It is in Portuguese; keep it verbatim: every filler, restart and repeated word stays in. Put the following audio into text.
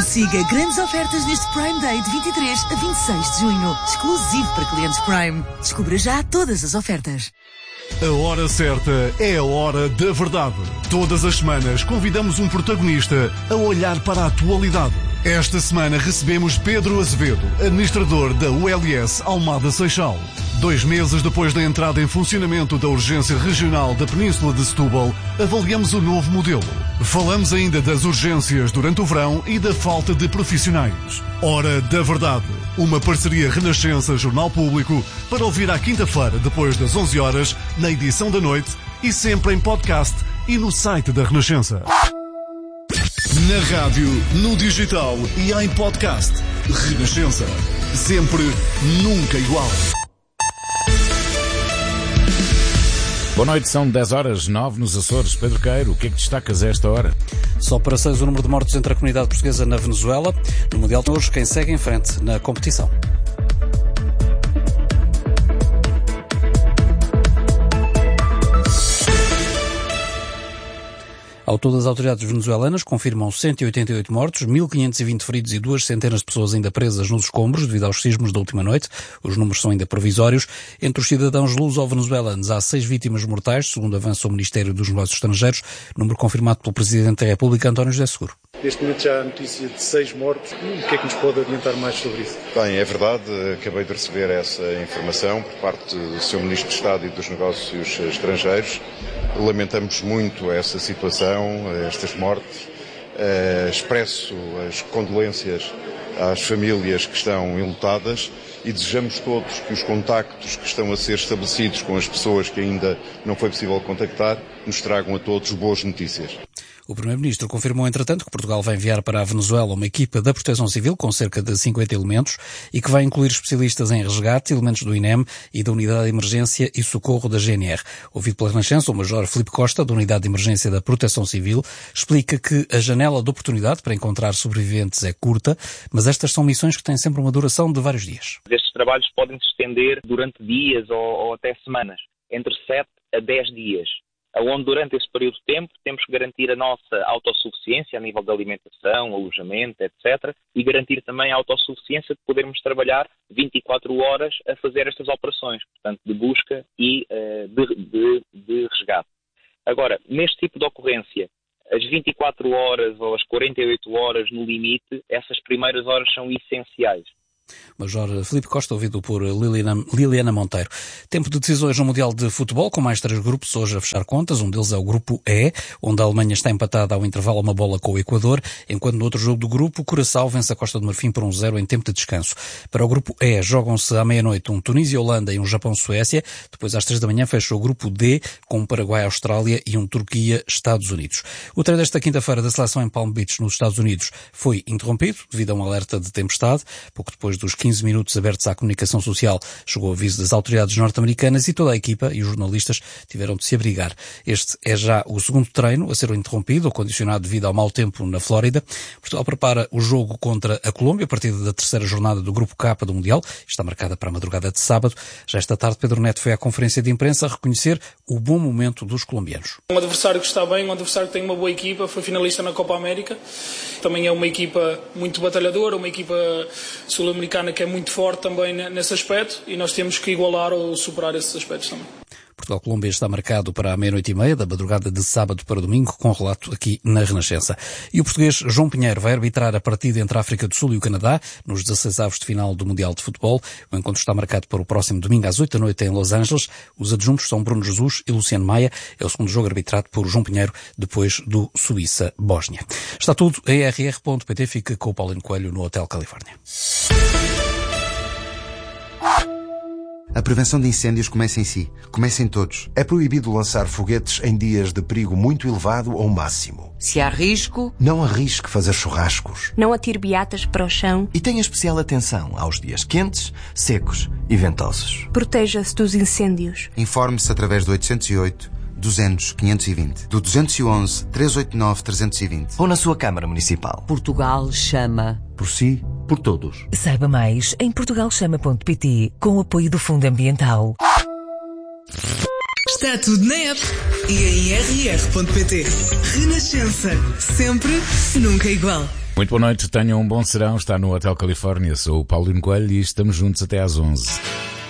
Consiga grandes ofertas neste Prime Day de vinte e três a vinte e seis de junho. Exclusivo para clientes Prime. Descubra já todas as ofertas. A hora certa é a hora da verdade. Todas as semanas convidamos um protagonista a olhar para a atualidade. Esta semana recebemos Pedro Azevedo, administrador da U L S Almada Seixal. Dois meses depois da entrada em funcionamento da Urgência Regional da Península de Setúbal, avaliamos o novo modelo. Falamos ainda das urgências durante o verão e da falta de profissionais. Hora da Verdade, uma parceria Renascença Jornal Público para ouvir à quinta-feira, depois das onze horas, na edição da noite e sempre em podcast e no site da Renascença. Na rádio, no digital e em podcast. Renascença. Sempre, nunca igual. Boa noite, são dez horas, nove nos Açores. Pedro Queiro, o que é que destacas a esta hora? Só para seis o número de mortos entre a comunidade portuguesa na Venezuela. No Mundial de hoje, quem segue em frente na competição. Ao todo, as autoridades venezuelanas confirmam cento e oitenta e oito mortos, mil quinhentos e vinte feridos e duas centenas de pessoas ainda presas nos escombros devido aos sismos da última noite. Os números são ainda provisórios. Entre os cidadãos luso-venezuelanos há seis vítimas mortais, segundo avança o Ministério dos Negócios Estrangeiros, número confirmado pelo Presidente da República, António José Seguro. Neste momento já há notícia de seis mortos. O que é que nos pode adiantar mais sobre isso? Bem, é verdade. Acabei de receber essa informação por parte do senhor Ministro de Estado e dos Negócios Estrangeiros. Lamentamos muito essa situação, estas mortes. Uh, expresso as condolências às famílias que estão enlutadas e desejamos todos que os contactos que estão a ser estabelecidos com as pessoas que ainda não foi possível contactar nos tragam a todos boas notícias. O Primeiro-Ministro confirmou, entretanto, que Portugal vai enviar para a Venezuela uma equipa da Proteção Civil com cerca de cinquenta elementos e que vai incluir especialistas em resgate, elementos do I N E M e da Unidade de Emergência e Socorro da G N R. Ouvido pela Renascença, o Major Filipe Costa, da Unidade de Emergência da Proteção Civil, explica que a janela de oportunidade para encontrar sobreviventes é curta, mas estas são missões que têm sempre uma duração de vários dias. Estes trabalhos podem se estender durante dias ou, ou até semanas, entre sete a dez dias. Onde durante esse período de tempo temos que garantir a nossa autossuficiência a nível de alimentação, alojamento, etcétera. E garantir também a autossuficiência de podermos trabalhar vinte e quatro horas a fazer estas operações, portanto, de busca e uh, de, de, de resgate. Agora, neste tipo de ocorrência, as vinte e quatro horas ou as quarenta e oito horas no limite, essas primeiras horas são essenciais. Major Filipe Costa, ouvido por Liliana, Liliana Monteiro. Tempo de decisões no Mundial de Futebol, com mais três grupos hoje a fechar contas. Um deles é o Grupo E, onde a Alemanha está empatada ao intervalo a uma bola com o Equador, enquanto no outro jogo do grupo, o Curaçao vence a Costa do Marfim por um zero em tempo de descanso. Para o Grupo E, jogam-se à meia-noite um Tunísia-Holanda e um Japão-Suécia. Depois, às três da manhã, fecha o Grupo D, com um Paraguai-Austrália e um Turquia-Estados Unidos. O treino desta quinta-feira da seleção em Palm Beach, nos Estados Unidos, foi interrompido devido a um alerta de tempestade. Pouco depois dos quinze minutos abertos à comunicação social, chegou o aviso das autoridades norte-americanas e toda a equipa e os jornalistas tiveram de se abrigar. Este é já o segundo treino a ser interrompido ou condicionado devido ao mau tempo na Flórida. Portugal prepara o jogo contra a Colômbia a partir da terceira jornada do Grupo K do Mundial. Está marcada para a madrugada de sábado. Já esta tarde, Pedro Neto foi à conferência de imprensa a reconhecer o bom momento dos colombianos. Um adversário que está bem, um adversário que tem uma boa equipa, foi finalista na Copa América. Também é uma equipa muito batalhadora, uma equipa sul-americana que é muito forte também nesse aspecto e nós temos que igualar ou superar esses aspectos também. Portugal-Colômbia está marcado para a meia-noite e meia da madrugada de sábado para domingo, com relato aqui na Renascença. E o português João Pinheiro vai arbitrar a partida entre a África do Sul e o Canadá nos dezasseis avos de final do Mundial de Futebol. O encontro está marcado para o próximo domingo às oito da noite em Los Angeles. Os adjuntos são Bruno Jesus e Luciano Maia. É o segundo jogo arbitrado por João Pinheiro depois do Suíça-Bósnia. Está tudo a r r ponto p t. Fica com o Paulino Coelho no Hotel Califórnia. A prevenção de incêndios começa em si. Começa em todos. É proibido lançar foguetes em dias de perigo muito elevado ou máximo. Se há risco, não arrisque fazer churrascos. Não atire beatas para o chão. E tenha especial atenção aos dias quentes, secos e ventosos. Proteja-se dos incêndios. Informe-se através do oitocentos e oito, duzentos, quinhentos e vinte, do duzentos e onze, trezentos e oitenta e nove, trezentos e vinte. Ou na sua Câmara Municipal. Portugal chama. Por si, por todos. Saiba mais em portugal chama ponto p t com o apoio do Fundo Ambiental. Está tudo na app e em r r ponto p t. Renascença. Sempre, nunca igual. Muito boa noite, tenham um bom serão. Está no Hotel Califórnia. Sou o Paulo Coelho e estamos juntos até às onze.